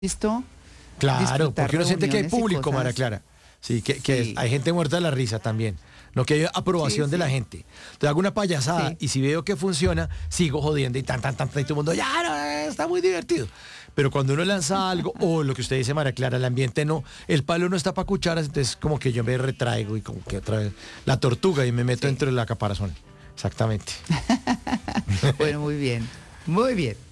visto Claro, disfrutar porque uno siente que hay reuniones y público, cosas. María Clara. Sí, que Sí. hay gente muerta de la risa también. No que hay aprobación Sí, de la sí. gente. Entonces hago una payasada Sí. y si veo que funciona, sigo jodiendo y tan, y todo el mundo, ya, no, está muy divertido. Pero cuando uno lanza algo, o lo que usted dice, María Clara, el ambiente no, el palo no está para cucharas, entonces como que yo me retraigo y como que otra vez la tortuga y me meto Sí. dentro de la caparazón. Exactamente. Bueno, muy bien. Muy bien.